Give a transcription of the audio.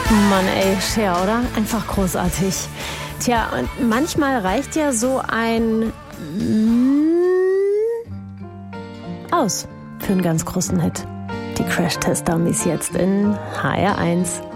Mann, ey, Cher, oder? Einfach großartig. Tja, und manchmal reicht ja so ein aus für einen ganz großen Hit. Die Crash-Test-Dummies jetzt in HR1.